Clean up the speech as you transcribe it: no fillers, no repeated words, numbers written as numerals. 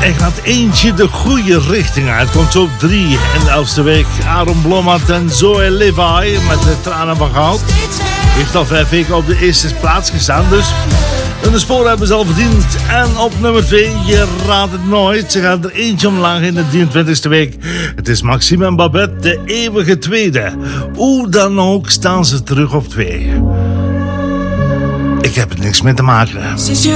Er gaat eentje de goede richting uit. Komt zo op 3 in de 11e week. Aaron Blommaert en Zoe Levi met de Tranen van Goud. Heeft al 5 weken op de eerste plaats gestaan. Dus de sporen hebben ze al verdiend. En op nummer 2, je raadt het nooit. Ze gaan er eentje omlaag in de 23e week. Het is Maxime en Babette, de eeuwige tweede. Hoe dan ook staan ze terug op 2. Ik heb er niks mee te maken.